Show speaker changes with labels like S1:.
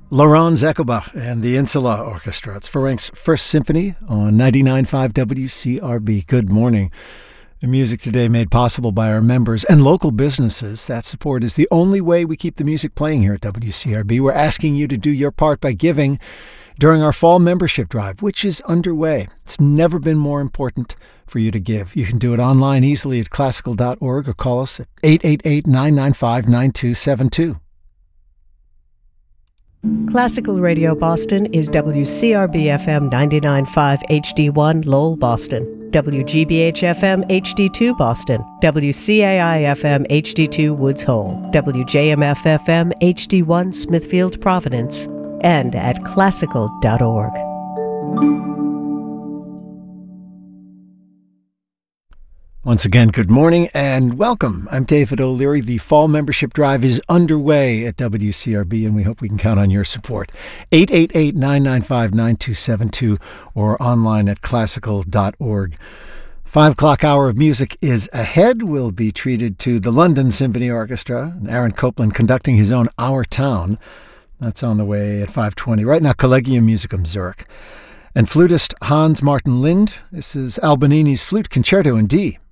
S1: Laurent Zekobah and the Insula Orchestra. It's Ferencz First Symphony on 99.5 WCRB. Good morning. The music today made possible by our members and local businesses. That support is the only way we keep the music playing here at WCRB. We're asking you to do your part by giving during our fall membership drive, which is underway. It's never been more important for you to give. You can do it online easily at classical.org or call us at 888-995-9272.
S2: Classical Radio Boston is WCRB-FM 99.5 HD1 Lowell, Boston, WGBH-FM HD2 Boston, WCAI-FM HD2 Woods Hole, WJMF-FM HD1 Smithfield, Providence, and at classical.org.
S1: Once again, good morning and welcome. I'm David O'Leary. The fall membership drive is underway at WCRB, and we hope we can count on your support. 888-995-9272 or online at classical.org. 5 o'clock hour of music is ahead. We'll be treated to the London Symphony Orchestra and Aaron Copland conducting his own Our Town. That's on the way at 5:20. Right now, Collegium Musicum Zurich. And flutist Hans Martin Lind. This is Albinini's Flute Concerto in D.